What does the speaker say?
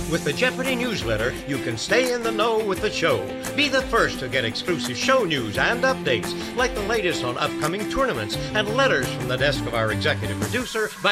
With the Jeopardy newsletter, you can stay in the know with the show. Be the first to get exclusive show news and updates, like the latest on upcoming tournaments and letters from the desk of our executive producer,